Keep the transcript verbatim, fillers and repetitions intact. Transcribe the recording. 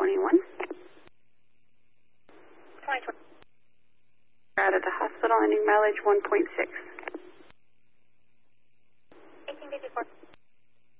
twenty-one. twenty twenty. Out of the hospital, ending mileage one point six.